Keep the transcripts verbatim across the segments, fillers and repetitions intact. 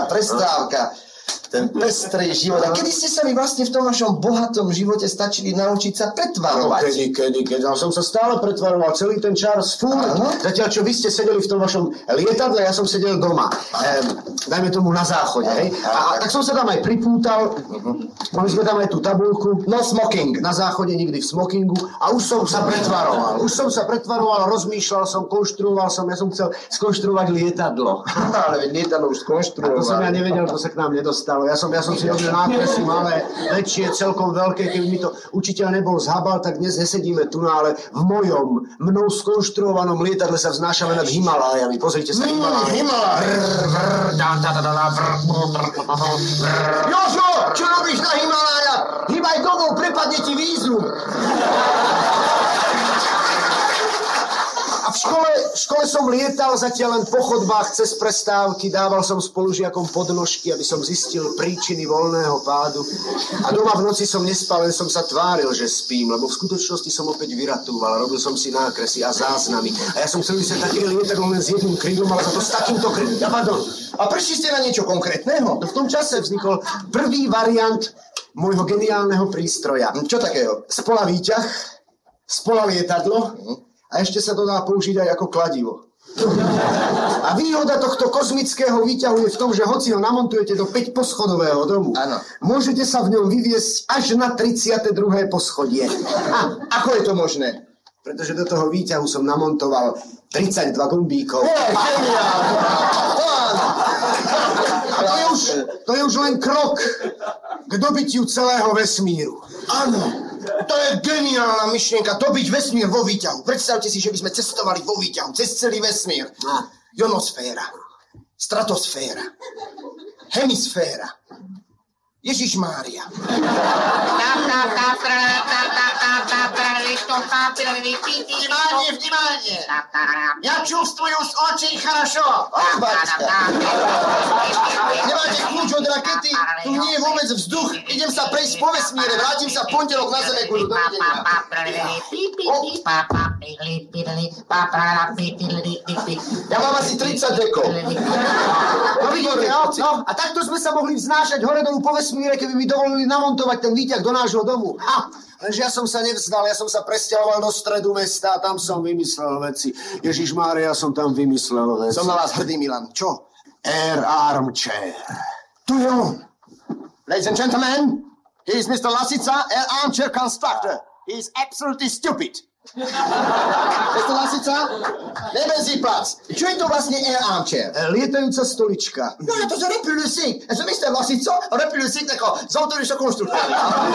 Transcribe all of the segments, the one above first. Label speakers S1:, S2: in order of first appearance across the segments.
S1: tá prestávka. Ten pestrý život. A kedy ste sa vy vlastne v tom vašom bohatom živote stačili naučiť sa pretvarovať?
S2: No, kedy, kedy, kedy. Ja som sa stále pretvaroval celý ten čas furt. Zatiaľ, čo vy ste sedeli v tom vašom lietadle, ja som sedel doma. Ehm, dajme tomu na záchode, hej. A, a tak som sa tam aj pripútal. Mali sme tam aj tú tabuľku.
S1: No smoking.
S2: Na záchode nikdy v smokingu. A už som sa pretvaroval. Už som sa pretvaroval, rozmýšľal som, konštruoval som. Ja som chcel skonštruovať lietadlo.
S1: Ale lietadlo už skonštruoval.
S2: To som ja nevedel, to sa k nám nedostalo. Ja som, ja som si robil nákresy malé, väčšie, celkom veľké. Keby mi to učiteľ nebol zhabal, tak dnes nesedíme tu, ale v mojom, mnou skonštruovanom lietadle sa vznášame nad Himalájami. Pozrite sa, Himaláje.
S1: Himaláje.
S2: Jožo, čo robíš na Himalája? Hýbaj domov, prepadne ti vízum. A v škole, v škole som lietal zatiaľ len po chodbách cez prestávky, dával som spolužiakom podnožky, aby som zistil príčiny voľného pádu. A doma v noci som nespal, len som sa tváril, že spím, lebo v skutočnosti som opäť vyratúval, robil som si nákresy a záznamy. A ja som chcel vysať také lietadlo len s jedným krídlom, ale za to s takýmto krídlom. Ja, pardon.
S1: A prešli ste na niečo konkrétneho?
S2: No v tom čase vznikol prvý variant môjho geniálneho prístroja.
S1: Čo takého?
S2: Spola výťah, spola lietadlo, a ešte sa to dá použiť aj ako kladivo. A výhoda tohto kozmického výťahu je v tom, že hoci ho namontujete do päťposchodového domu,
S1: ano.
S2: Môžete sa v ňom vyviesť až na tridsiate druhé poschodie.
S1: A ako je to možné?
S2: Pretože do toho výťahu som namontoval tridsaťdva gumbíkov. A to je, už, to je už len krok k dobytiu celého vesmíru.
S1: Áno, to je geniálna myšlienka, dobiť vesmír vo výťahu. Predstavte si, že by sme cestovali vo výťahu cez celý vesmír. Ionosféra, stratosféra, hemisféra, Ježišmária. Vnímanie, vnímanie. Ja čувствую z očí хорошо. Ach, bačka. Nemáte kľúč od rakety? Tu nie je vôbec vzduch. Idem sa prejsť po vesmíre. Vrátim sa v pondelok na Zeme. Dovidenia. Ja mám asi tridsať dekov.
S2: No vidíte, no, no, a takto sme sa mohli vznášať hore dolu po vesmíre, keby mi dovolili namontovať ten výťah do nášho domu. Ha! Lenže ja som sa nevzdal, ja som sa presťahoval do stredu mesta a tam som vymyslel veci. Ježišmária, ja som tam vymyslel veci.
S1: Som na vás hrdý, Milan. Čo?
S2: Air Armchair.
S1: Tu je on. Ladies and gentlemen, he is mister Lasica, Air Armchair Constructor. He is absolutely stupid. mister Lasica, nehmen Sie Platz. Čo je to vlastne Air Armchair?
S2: Lietajúca stolička.
S1: No, to je repulsík. Je to mister Lasica, repulsík tako z autoryšo konstruktéry.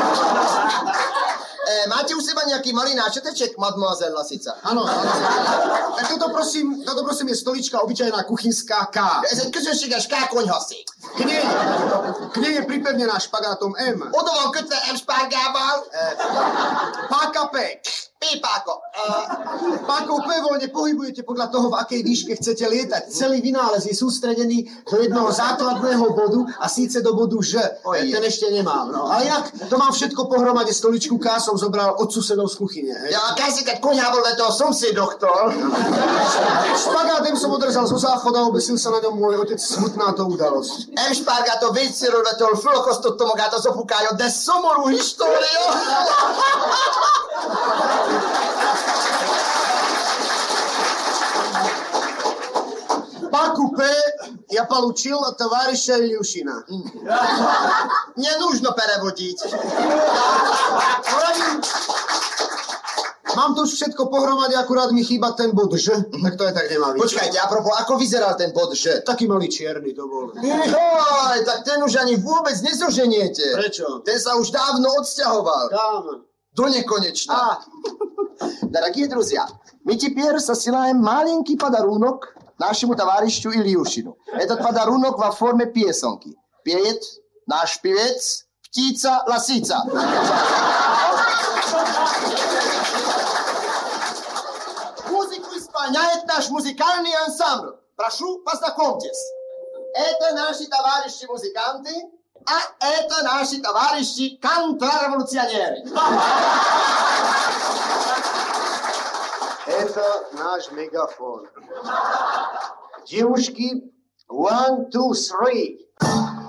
S1: E, máte u seba nejaký malý náčeteček, mademoiselle Lasica?
S2: Áno, áno. Tak toto prosím, toto prosím je stolička obyčajná kuchynská K.
S1: Ez egy közönséges K-konyhaszék.
S2: K nej, k nej je pripevnená špagátom M.
S1: Oda van kötve M-špárgával.
S2: E, páka P.
S1: P-páko.
S2: Uh, Pákov P voľne pohybujete podľa toho, v akej výške chcete lietať. Celý vynález je sústredený do jednoho základného bodu a síce do bodu Ž. Oje. Ten ešte nemám. No. Ale jak to mám všetko pohromade, stoličku K som zobral od susedov z kuchyne. Hej.
S1: Ja, kajsikať koňával do toho somsiedohto.
S2: Špagátem som odrezal zo záchoda a obesil sa na ňom môj otec. Smutná to udalosť.
S1: M-špárgáto vécérodatól fölakasztottam magát az apukája, de szomorú história.
S2: Páku P ja получил от товарища Ильюшина.
S1: Не нужно переводить.
S2: Mám to už všetko pohromade, akurát mi chýba ten bod Ž, tak to je tak nemá byť.
S1: Počkajte, apropo, ako vyzeral ten bod Ž?
S2: Taký malý čierny to bol.
S1: Joj, tak ten už ani vôbec nezoženiete.
S2: Prečo?
S1: Ten sa už dávno odsťahoval.
S2: Kam?
S1: Do nekonečna.
S2: А.
S1: Дорогие друзья, мы теперь сосылаем маленький подарунок нашему товарищу Ильюшину. Этот подарунок во форме песенки. Пеет наш певец Птица Ласица. Музыку исполняет наш музыкальный ансамбль. Прошу, познакомьтесь. Это наши товарищи-музыканты, а это наши товарищи контрреволюционеры.
S2: Это наш мегафон. Девушки, one, two, three.